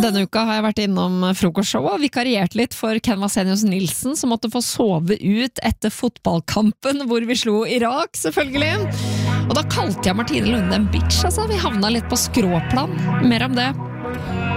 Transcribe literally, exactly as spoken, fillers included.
Denne uka har jeg vært innom frokostshowet og vikariert litt for Ken Vasenius Nilsen, som måtte få sove ut etter fotballkampen hvor vi slo Irak, selvfølgelig. Og da kalte jeg Martine Lunde en bitch, altså. Vi havna litt på skråplan. Mer om det.